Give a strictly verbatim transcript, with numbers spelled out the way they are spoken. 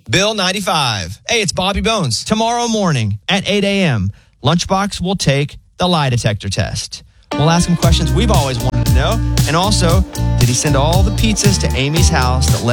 Bill ninety-five. Hey, it's Bobby Bones. Tomorrow morning at eight a.m., Lunchbox will take the lie detector test. We'll ask him questions we've always wanted to know. And also, did he send all the pizzas to Amy's house that led